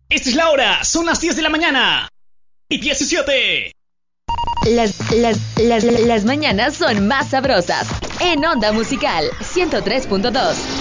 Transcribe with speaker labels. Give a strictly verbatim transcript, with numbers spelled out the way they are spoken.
Speaker 1: Esta es la hora, son las diez de la mañana y diecisiete.
Speaker 2: Las, las, las, las mañanas son más sabrosas. En Onda Musical ciento tres punto dos.